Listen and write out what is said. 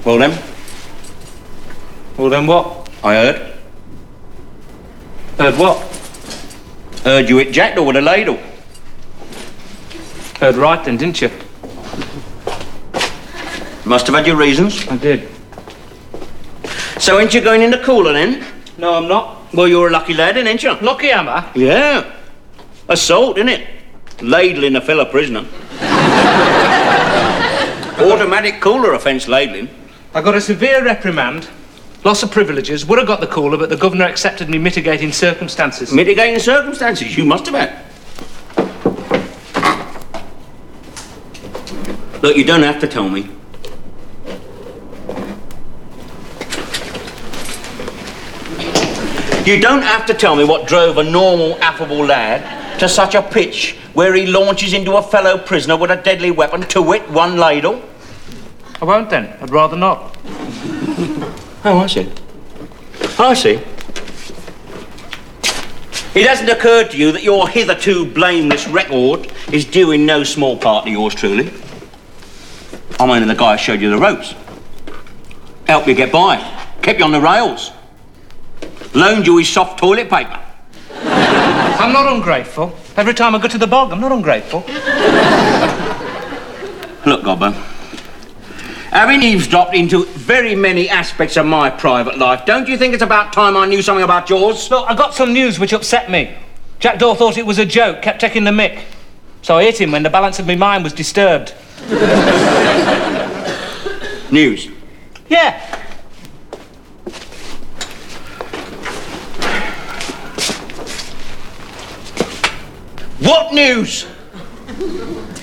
Well then? Well then what? I heard. Heard what? Heard you hit Jackdaw with a ladle. Heard right then, didn't you? Must have had your reasons. I did. So ain't you going in the cooler then? No, I'm not. Well, you're a lucky lad, then, ain't you? Lucky am I? Yeah. Assault, innit? Ladling a fellow prisoner. Automatic cooler offence, ladling. I got a severe reprimand, loss of privileges, would have got the cooler, but the governor accepted me mitigating circumstances. Mitigating circumstances? You must have had. Look, you don't have to tell me. You don't have to tell me what drove a normal, affable lad to such a pitch where he launches into a fellow prisoner with a deadly weapon, to wit, one ladle. I won't then. I'd rather not. Oh, I see. I see. It hasn't occurred to you that your hitherto blameless record is due in no small part to yours truly. I mean, the guy who showed you the ropes. Helped you get by. Kept you on the rails. Loaned you his soft toilet paper. I'm not ungrateful. Every time I go to the bog, I'm not ungrateful. Look, Gobbo. Having eavesdropped into very many aspects of my private life, don't you think it's about time I knew something about yours? Look, I got some news which upset me. Jackdaw thought it was a joke, kept taking the mick. So I hit him when the balance of my mind was disturbed. News? Yeah. What news?